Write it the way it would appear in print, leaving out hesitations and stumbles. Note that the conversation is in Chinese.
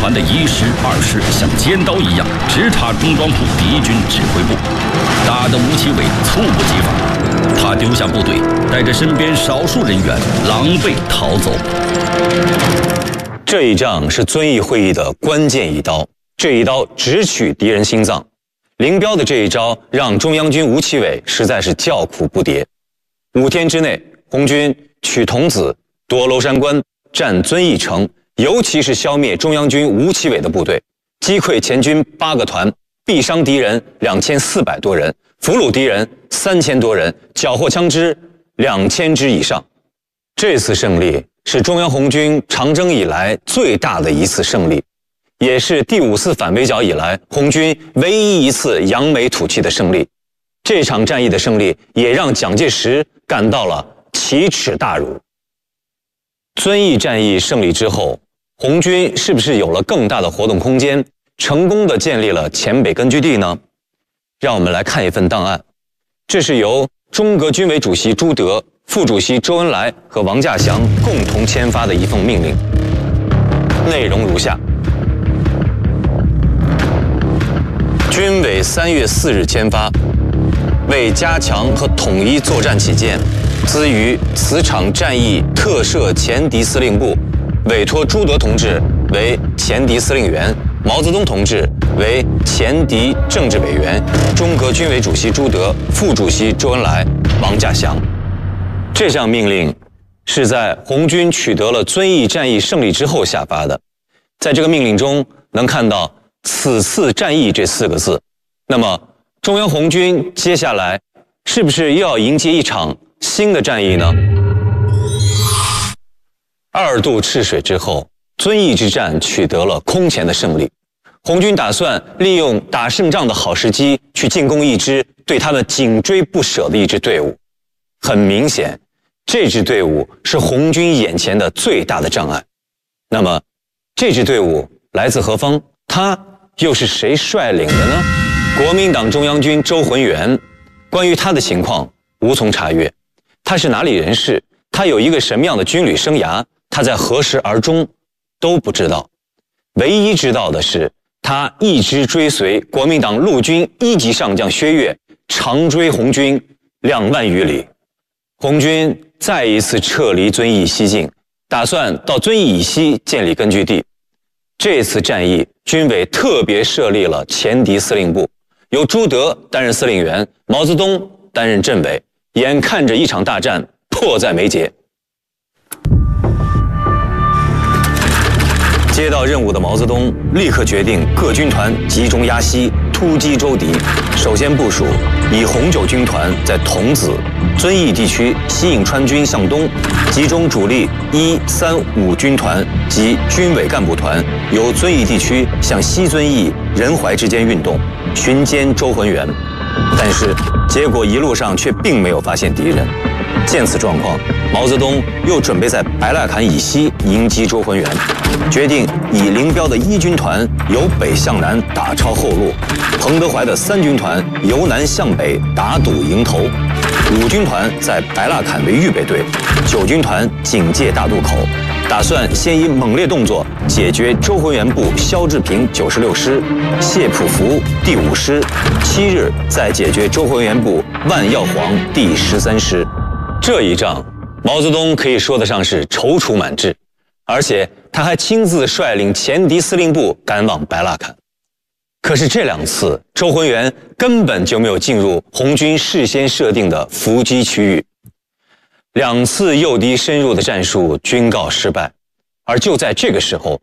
团的1师、2师像尖刀一样直插中装部敌军指挥部，打得吴奇伟猝不及防。他丢下部队，带着身边少数人员狼狈逃走。 这一仗是遵义会议的关键一刀，这一刀直取敌人心脏。林彪的这一招让中央军吴奇伟实在是叫苦不迭。5天之内，红军取桐梓、夺娄山关、占遵义城，尤其是消灭中央军吴奇伟的部队，击溃前军8个团，毙伤敌人2400多人，俘虏敌人3000多人，缴获枪支2000支以上。这次胜利是中央红军长征以来最大的一次胜利，也是第5次反围剿以来红军唯一一次扬眉吐气的胜利。这场战役的胜利也让蒋介石感到了奇耻大辱。遵义战役胜利之后，红军是不是有了更大的活动空间，成功地建立了黔北根据地呢？让我们来看一份档案，这是由中革军委主席朱德、副主席周恩来和王稼祥共同签发的一份命令，内容如下：军委3月4日签发，为加强和统一作战起见，兹于此场战役特设前敌司令部，委托朱德同志为前敌司令员，毛泽东同志为前敌政治委员，中革军委主席朱德、副主席周恩来、王稼祥。这项命令是在红军取得了遵义战役胜利之后下发的。在这个命令中能看到“此次战役”这4个字。那么中央红军接下来是不是又要迎接一场新的战役呢？2渡赤水之后，遵义之战取得了空前的胜利。红军打算利用打胜仗的好时机去进攻一支对他们紧追不舍的一支队伍。很明显，这支队伍是红军眼前的最大的障碍。那么这支队伍来自何方？他又是谁率领的呢？国民党中央军周浑元，关于他的情况无从查阅。他是哪里人士？他有一个什么样的军旅生涯？他在何时而终？都不知道。唯一知道的是，他一直追随国民党陆军1级上将薛岳，长追红军2万余里。红军再一次撤离遵义西境，打算到遵义以西建立根据地。这次战役，军委特别设立了前敌司令部，由朱德担任司令员，毛泽东担任政委，眼看着一场大战迫在眉睫。接到任务的毛泽东立刻决定各军团集中压西，突击周敌。首先部署以红9军团在桐梓、遵义地区西应川军向东，集中主力1、3、5军团及军委干部团，由遵义地区向西遵义、仁怀之间运动，巡歼周浑元。但是结果一路上却并没有发现敌人。见此状况，毛泽东又准备在白蜡坎以西迎击周浑元，决定以林彪的1军团由北向南打抄后路，彭德怀的3军团由南向北打堵营头，5军团在白蜡坎为预备队，9军团警戒大渡口，打算先以猛烈动作解决周浑元部萧志平96师、谢普福第5师，7日再解决周浑元部万耀煌第13师。这一仗，毛泽东可以说得上是踌躇满志，而且他还亲自率领前敌司令部赶往白蜡坎。可是这2次，周浑元根本就没有进入红军事先设定的伏击区域，2次诱敌深入的战术均告失败。而就在这个时候，